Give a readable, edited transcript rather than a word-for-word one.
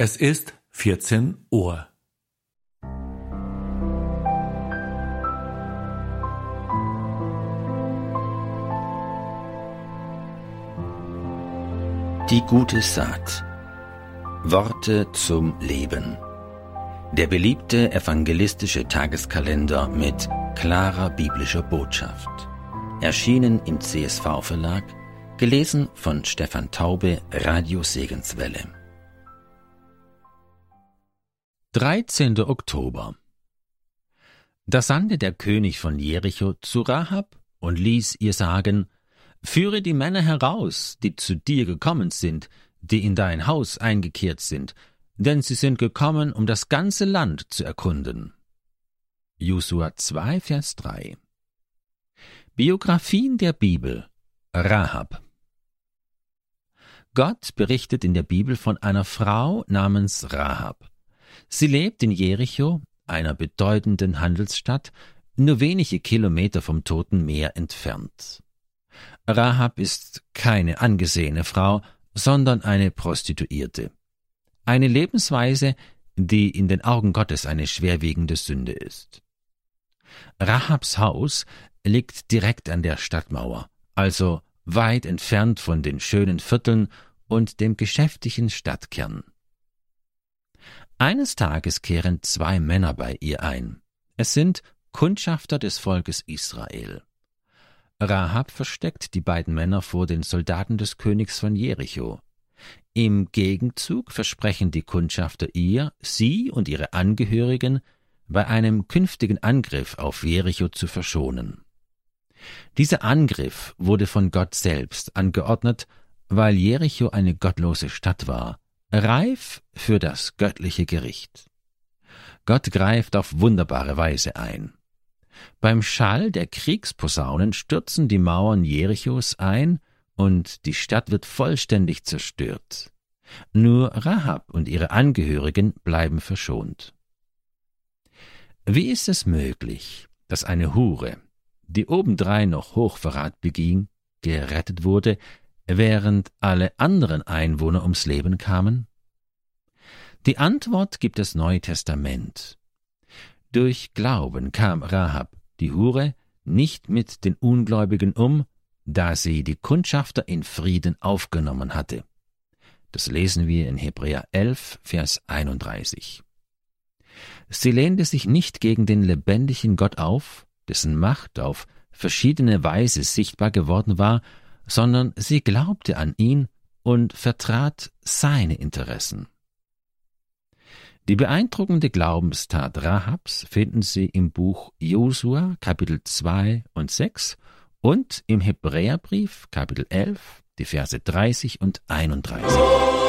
Es ist 14 Uhr. Die gute Saat. Worte zum Leben. Der beliebte evangelistische Tageskalender mit klarer biblischer Botschaft. Erschienen im CSV-Verlag, gelesen von Stefan Taube, Radio Segenswelle. 13. Oktober. Da sandte der König von Jericho zu Rahab und ließ ihr sagen: Führe die Männer heraus, die zu dir gekommen sind, die in dein Haus eingekehrt sind, denn sie sind gekommen, um das ganze Land zu erkunden. Josua 2, Vers 3. Biografien der Bibel. Rahab. Gott berichtet in der Bibel von einer Frau namens Rahab. Sie lebt in Jericho, einer bedeutenden Handelsstadt, nur wenige Kilometer vom Toten Meer entfernt. Rahab ist keine angesehene Frau, sondern eine Prostituierte. Eine Lebensweise, die in den Augen Gottes eine schwerwiegende Sünde ist. Rahabs Haus liegt direkt an der Stadtmauer, also weit entfernt von den schönen Vierteln und dem geschäftigen Stadtkern. Eines Tages kehren zwei Männer bei ihr ein. Es sind Kundschafter des Volkes Israel. Rahab versteckt die beiden Männer vor den Soldaten des Königs von Jericho. Im Gegenzug versprechen die Kundschafter ihr, sie und ihre Angehörigen bei einem künftigen Angriff auf Jericho zu verschonen. Dieser Angriff wurde von Gott selbst angeordnet, weil Jericho eine gottlose Stadt war, reif für das göttliche Gericht. Gott greift auf wunderbare Weise ein. Beim Schall der Kriegsposaunen stürzen die Mauern Jerichos ein und die Stadt wird vollständig zerstört. Nur Rahab und ihre Angehörigen bleiben verschont. Wie ist es möglich, dass eine Hure, die obendrein noch Hochverrat beging, gerettet wurde, während alle anderen Einwohner ums Leben kamen? Die Antwort gibt das Neue Testament. Durch Glauben kam Rahab, die Hure, nicht mit den Ungläubigen um, da sie die Kundschafter in Frieden aufgenommen hatte. Das lesen wir in Hebräer 11, Vers 31. Sie lehnte sich nicht gegen den lebendigen Gott auf, dessen Macht auf verschiedene Weise sichtbar geworden war, sondern sie glaubte an ihn und vertrat seine Interessen. Die beeindruckende Glaubenstat Rahabs finden Sie im Buch Josua, Kapitel 2 und 6 und im Hebräerbrief, Kapitel 11, die Verse 30 und 31.